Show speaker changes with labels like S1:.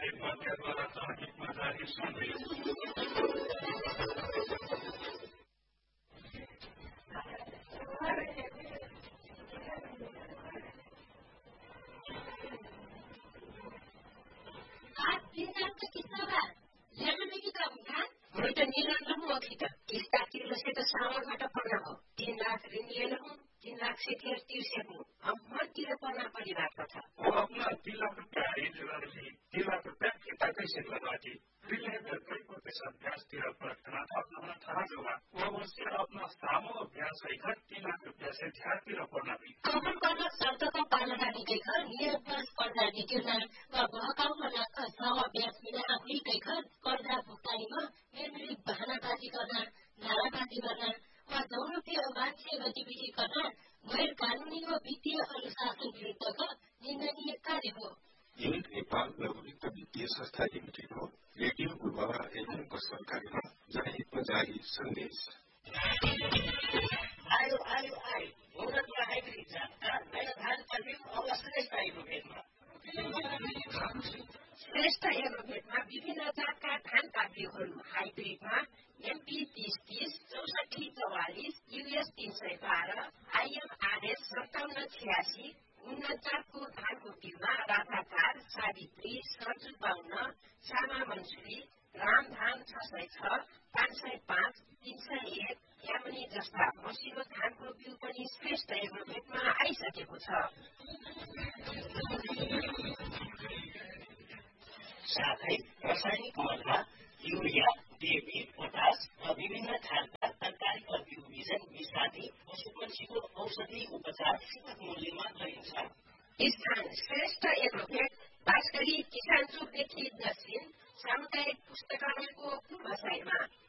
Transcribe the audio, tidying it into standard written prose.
S1: मध्यद्वारा ट्राफिकमा जारी सन्देश
S2: सामानबाट पर्ना हो 3 लाख ऋण लिएर हूँ 3 लाख से फिर तिर्सेक हूँ अब मतिर पर्ना परिवार था
S1: वो अपना 3 लाख रुपया ऋण लेने 3 लाख रुपया फिर्ता कैसे करवाती ऋण लेकर कई प्रतिशत ब्याज तिरा प्रार्थना अपना था जोगा वो उससे अपना सामो ब्याज सहित 3 लाख रुपया से ध्यान तिरा पर्ना भी
S2: कमन गर्न शब्दको पालना निकै नियन्त्रण कर्जा नितिर्ना वा बहकाउन सावा ब्याज मिले आफै कैखर कर्जा भुक्तानीमा मेरी बहानाबाजी गर्न नाराबाजी गर्न वा दौलतीय मान्छे गतिविधि गर्न गैर कानूनी व वित्तीय अनुशासन विरुद्धको निन्दनीय कार्य हो।
S3: युनिट नेपाल लघु वित्त वित्तीय संस्था लिमिटेड हो। रेडियो पूर्वामा एफएमको सरकारीमा जनहितमा जारी सन्देश।
S2: आयो आयो आयो उन्नत हाइब्रिड जातका नयाँ धान पर्फ्युम अब श्रेष्ठ एग्रोभेटमा श्रेष्ठ एग्रोभेटमा विभिन्न जातका धानका बिउहरू हाइब्रिडमा एमपी 3030 6444 यूएस 312 आइएमआरएस 5786 उन्नत जातको धानको बिउमा राधाचार सावित्री सर्जु 52 श्यामा मन्सुरी रामधान 606 505 301 यामनी जस्ता मसिनो धानको बिउ पनि श्रेष्ठ एग्रोभेटमा आइसकेको छ। साथै रासायनिक मलमा युरिया डीएपी पोटास र विभिन्न खालका तरकारी बिउ बिजन मिसादी पशुपक्षीको औषधि उपचार सुलभ मूल्यमा गरिन्छ। स्थान श्रेष्ठ एग्रोभेट बास्करी किसान चोकदेखि दक्षिण सामुदायिक पुस्तकालयको पूर्व साइडमा